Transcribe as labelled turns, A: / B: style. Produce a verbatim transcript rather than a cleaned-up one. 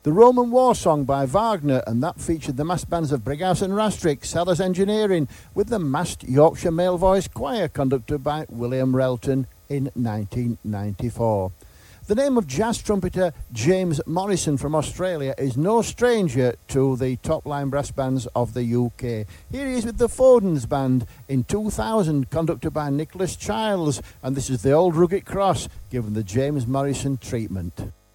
A: The Roman War Song by Wagner, and that featured the massed bands of Brighouse and Rastrick, Sellers Engineering, with the massed Yorkshire Male Voice Choir conducted by William Relton in nineteen ninety-four. The name of jazz trumpeter James Morrison from Australia is no stranger to the top-line brass bands of the U K. Here he is with the Fodens Band in two thousand, conducted by Nicholas Childs, and this is the Old Rugged Cross, given the James Morrison treatment.